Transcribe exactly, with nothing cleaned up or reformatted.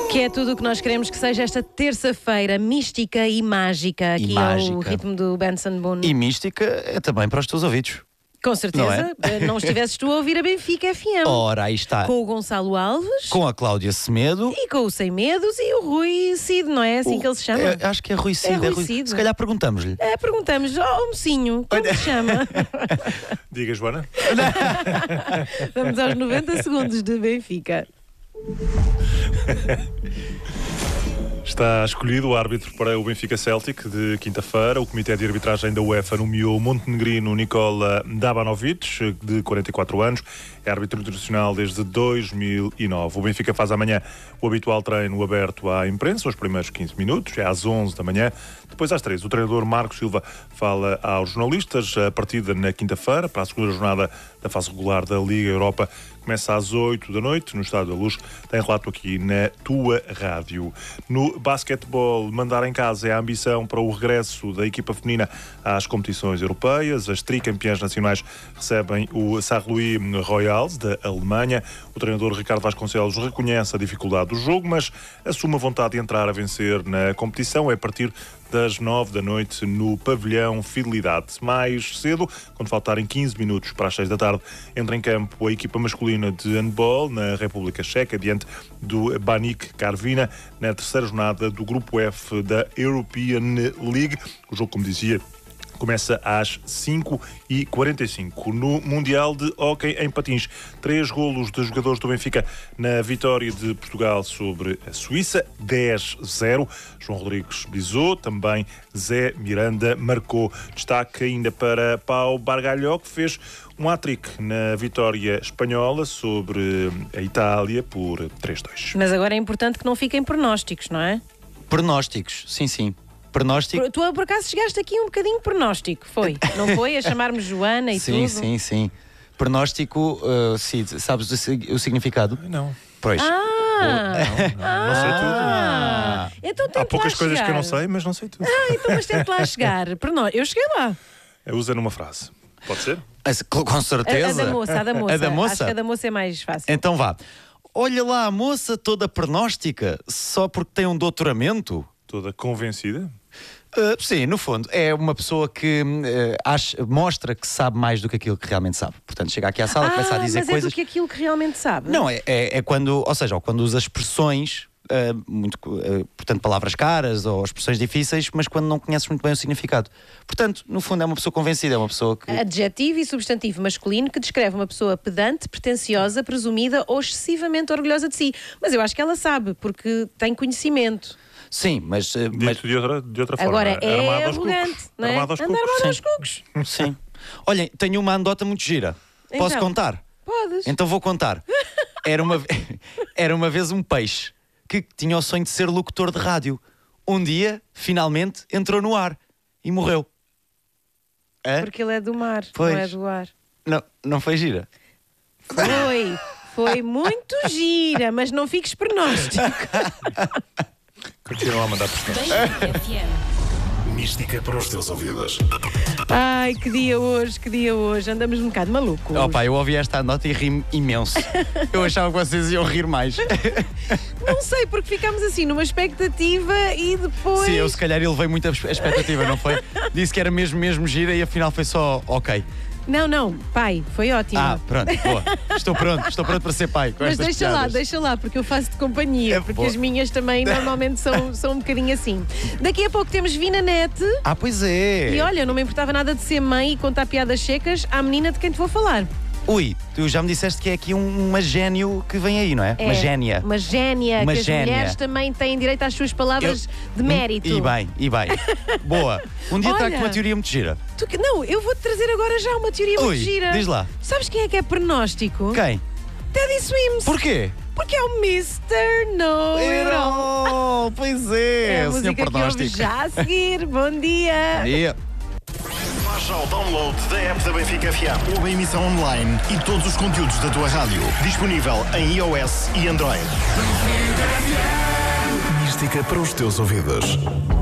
Que é tudo o que nós queremos que seja esta terça-feira mística e mágica. Aqui E mágica. ao ritmo do Benson Boone. E mística é também para os teus ouvidos. Com certeza. Não é? Não estivesses tu a ouvir a Benfica F M. Ora, aí está. Com o Gonçalo Alves. Com a Cláudia Semedo. E com o Sem Medos e o Rui Cid, não é assim o, que ele se chama? É, acho que é Rui Cid. É Rui é Rui... Cid. Se calhar perguntamos-lhe. É, perguntamos, ó oh, mocinho, como se chama? Diga, Joana. Vamos aos noventa segundos de Benfica. Está escolhido o árbitro para o Benfica Celtic de quinta-feira. O Comitê de Arbitragem da UEFA nomeou o montenegrino Nikola Dabanovic, de quarenta e quatro anos. É árbitro internacional desde dois mil e nove. O Benfica faz amanhã o habitual treino aberto à imprensa, os primeiros quinze minutos, é às onze da manhã. Depois, às três, o treinador Marcos Silva fala aos jornalistas. A partida na quinta-feira, para a segunda jornada da fase regular da Liga Europa, começa às oito da noite, no Estádio da Luz. Tem relato aqui na tua rádio. No basquetebol, mandar em casa é a ambição para o regresso da equipa feminina às competições europeias. As tricampeãs nacionais recebem o Saarlouis Royals, da Alemanha. O treinador Ricardo Vasconcelos reconhece a dificuldade do jogo, mas assume a vontade de entrar a vencer na competição. É a partir das nove da noite no pavilhão Fidelidade. Mais cedo, quando faltarem quinze minutos para as seis da tarde, entra em campo a equipa masculina de handball na República Checa, diante do Baník Karviná, na terceira jornada do Grupo F da European League. O jogo, como dizia, começa às cinco e quarenta e cinco. No Mundial de Hóquei em Patins, três golos de jogadores do Benfica na vitória de Portugal sobre a Suíça, dez a zero. João Rodrigues bisou, também Zé Miranda marcou. Destaque ainda para Pau Bargalhó, que fez um hat-trick na vitória espanhola sobre a Itália por três a dois. Mas agora é importante que não fiquem pronósticos, não é? Pronósticos, sim, sim. Pronóstico. Tu, por acaso, chegaste aqui um bocadinho pronóstico, foi? Não foi? A chamar-me Joana e sim, tudo? Sim, sim, sim. Pronóstico, uh, sim, sabes o, o significado? Não. Pois. Ah! Não, não, não sei tudo. Ah, então Há tente poucas lá coisas chegar. que eu não sei, mas não sei tudo. Ah, então mas tente lá chegar. Pronó- Eu cheguei lá. Usa numa frase. Pode ser? Essa, com A, a certeza. da moça, a da moça. A da moça? Acho que a da moça é mais fácil. Então vá. Olha lá a moça toda pronóstica, só porque tem um doutoramento. Toda convencida? Uh, sim, no fundo, é uma pessoa que uh, acha, mostra que sabe mais do que aquilo que realmente sabe. Portanto, chega aqui à sala, ah, começa a dizer mas coisas. é do que aquilo que realmente sabe. Não, é, é, é quando, ou seja, ou quando usa expressões, uh, muito, uh, portanto, palavras caras ou expressões difíceis, mas quando não conheces muito bem o significado. Portanto, no fundo, é uma pessoa convencida, é uma pessoa que. Adjetivo e substantivo masculino que descreve uma pessoa pedante, pretenciosa, presumida ou excessivamente orgulhosa de si. Mas eu acho que ela sabe, porque tem conhecimento. Sim, mas. Uh, mas... Dito de outra, de outra forma. Agora é armado aos arrogante, cucos. não é? Armado aos Anda cucos. armado aos Sim. cucos. Sim. Olhem, tenho uma anedota muito gira. Posso Então. contar? Podes. Então vou contar. Era uma, era uma vez um peixe que tinha o sonho de ser locutor de rádio. Um dia, finalmente, entrou no ar e morreu. Hã? Porque ele é do mar, Pois. não é do ar. Não, não foi gira? Foi, foi muito gira, mas não fiques pronóstico. Continuam a mandar questões. Mística para os teus ouvidos. Ai, que dia hoje, que dia hoje. Andamos um bocado malucos. Oh, pá, eu ouvi esta nota e ri imenso. Eu achava que vocês iam rir mais. Não sei, porque ficámos assim numa expectativa e depois. Sim, eu se calhar ele veio muito a expectativa, não foi? Disse que era mesmo, mesmo gira e afinal foi só ok. Não, não, pai, foi ótimo. Ah, pronto, boa. Estou pronto, estou pronto para ser pai. Com Mas estas deixa lá, piadas. deixa lá, porque eu faço de companhia, É, porque boa. as minhas também normalmente são, são um bocadinho assim. Daqui a pouco temos Vinanete. Ah, pois é. E olha, não me importava nada de ser mãe e contar piadas secas à menina de quem te vou falar. Ui, tu já me disseste que é aqui um, uma gênio que vem aí, não é? É, Uma génia. Uma génia, Uma que as génia. mulheres também têm direito às suas palavras Eu- de mérito. E bem, e bem. Boa. Um dia Olha. trago uma teoria muito gira. Tu que- não, eu vou-te trazer agora já uma teoria Ui, muito gira. diz lá. Sabes quem é que é pronóstico? Quem? Teddy Swims. Porquê? Porque é o mister No It All. Oh, pois é, É a o senhor música que ouves pronóstico. já a seguir. Bom dia. Dia. Faz já o download da app da Benfica F M. Ou a emissão online e todos os conteúdos da tua rádio. Disponível em iOS e Android. Mística para os teus ouvidos.